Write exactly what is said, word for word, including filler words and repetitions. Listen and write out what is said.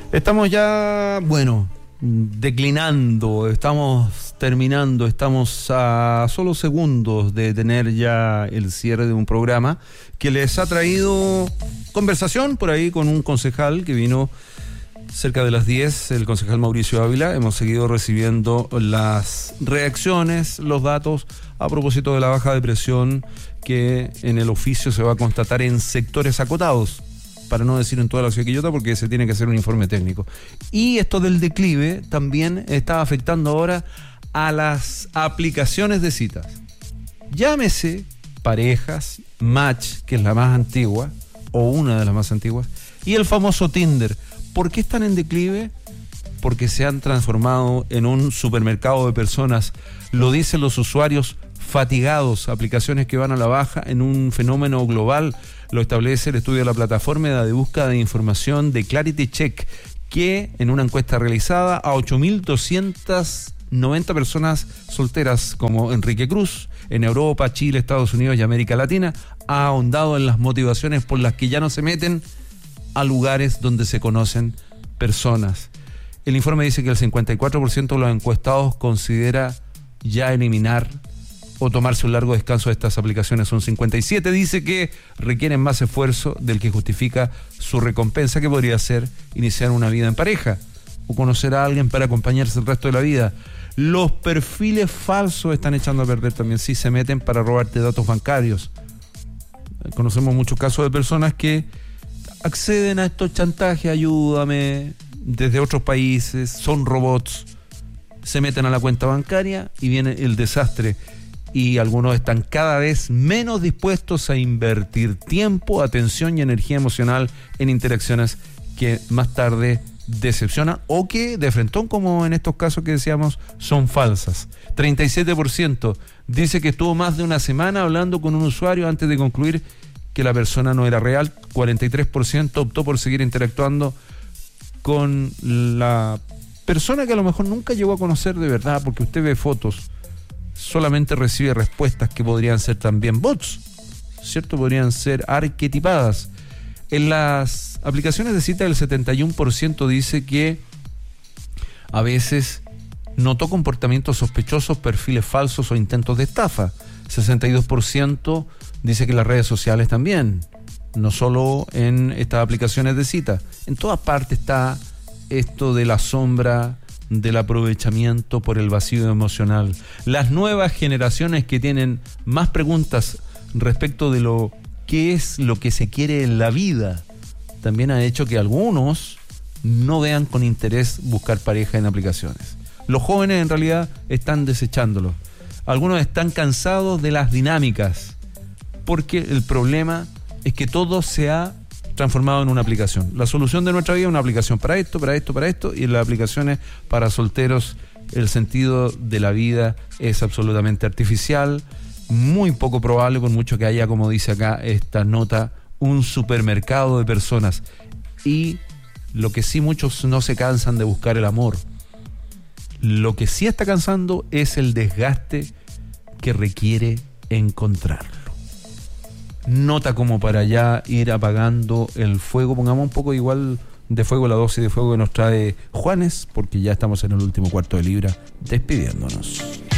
Estamos ya, bueno, declinando, estamos terminando, estamos a solo segundos de tener ya el cierre de un programa que les ha traído conversación por ahí con un concejal que vino cerca de las diez, el concejal Mauricio Ávila. Hemos seguido recibiendo las reacciones, los datos a propósito de la baja de presión que en el oficio se va a constatar en sectores acotados, para no decir en toda la ciudad de Quillota, porque se tiene que hacer un informe técnico. Y esto del declive también está afectando ahora a las aplicaciones de citas. Llámese Parejas, Match, que es la más antigua, o una de las más antiguas, y el famoso Tinder. ¿Por qué están en declive? Porque se han transformado en un supermercado de personas, lo dicen los usuarios fatigados, aplicaciones que van a la baja en un fenómeno global. Lo establece el estudio de la plataforma de búsqueda de información de Clarity Check, que en una encuesta realizada a ocho mil doscientas noventa personas solteras como Enrique Cruz, en Europa, Chile, Estados Unidos y América Latina, ha ahondado en las motivaciones por las que ya no se meten a lugares donde se conocen personas. El informe dice que el cincuenta y cuatro por ciento de los encuestados considera ya eliminar o tomarse un largo descanso de estas aplicaciones. Un cincuenta y siete por ciento dice que requieren más esfuerzo del que justifica su recompensa, que podría ser iniciar una vida en pareja o conocer a alguien para acompañarse el resto de la vida. Los perfiles falsos están echando a perder también, si se meten para robarte datos bancarios. Conocemos muchos casos de personas que acceden a estos chantajes, ayúdame, desde otros países, son robots, se meten a la cuenta bancaria y viene el desastre. Y algunos están cada vez menos dispuestos a invertir tiempo, atención y energía emocional en interacciones que más tarde decepcionan o que de frentón, como en estos casos que decíamos, son falsas. treinta y siete por ciento dice que estuvo más de una semana hablando con un usuario antes de concluir que la persona no era real. cuarenta y tres por ciento optó por seguir interactuando con la persona que a lo mejor nunca llegó a conocer de verdad, porque usted ve fotos, solamente recibe respuestas que podrían ser también bots, ¿cierto? Podrían ser arquetipadas. En las aplicaciones de cita, el setenta y uno por ciento dice que a veces notó comportamientos sospechosos, perfiles falsos o intentos de estafa. sesenta y dos por ciento dice que las redes sociales también, no solo en estas aplicaciones de cita. En todas partes está esto de la sombra del aprovechamiento por el vacío emocional. Las nuevas generaciones que tienen más preguntas respecto de lo que es lo que se quiere en la vida, también ha hecho que algunos no vean con interés buscar pareja en aplicaciones. Los jóvenes en realidad están desechándolo. Algunos están cansados de las dinámicas, porque el problema es que todo se ha transformado en una aplicación. La solución de nuestra vida es una aplicación para esto, para esto, para esto, y en las aplicaciones para solteros el sentido de la vida es absolutamente artificial, muy poco probable, por mucho que haya, como dice acá esta nota, un supermercado de personas. Y lo que sí, muchos no se cansan de buscar el amor. Lo que sí está cansando es el desgaste que requiere encontrarlo. Nota como para ya ir apagando el fuego. Pongamos un poco igual de fuego, la dosis de fuego que nos trae Juanes, porque ya estamos en el último cuarto de libra despidiéndonos.